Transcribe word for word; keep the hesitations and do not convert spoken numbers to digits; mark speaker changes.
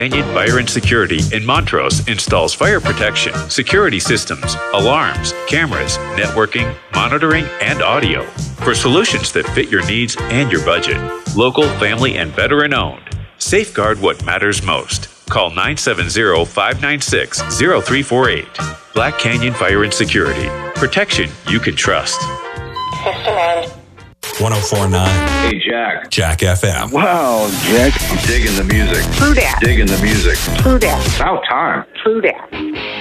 Speaker 1: Canyon Fire and Security in Montrose installs fire protection, security systems, alarms, cameras, networking, monitoring, and audio. For solutions that fit your needs and your budget. Local, family, and veteran owned. Safeguard what matters most. Call nine seven zero, five nine six, zero three four eight. Black Canyon Fire and Security. Protection you can trust.
Speaker 2: System end.
Speaker 3: one oh four point nine.
Speaker 4: Hey, Jack.
Speaker 3: Jack F M.
Speaker 4: Wow, Jack. I'm digging the music.
Speaker 2: True that.
Speaker 4: Digging the music.
Speaker 2: True that.
Speaker 4: About time.
Speaker 2: True that.